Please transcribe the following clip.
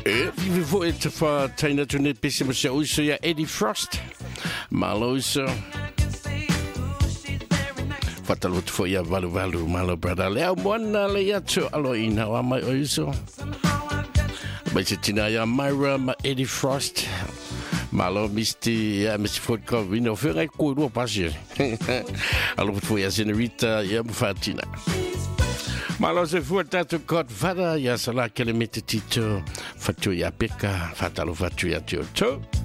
Vi får et fra Taina Tunet Bissimus også ja Eddie Frost. Malo også. Fatalut for ja valu malo brother. Leo mwana le ya to alo ina wa mai også. Basitina ya Myra Eddie Frost. Malo misti ja Mr. Fodko vino fere kudo pasje. Alo for ja senorita ja Fatina. Malo se fuortato kot vada ya sala kelemete tito fatu ya peka fatalo fatu ya tio.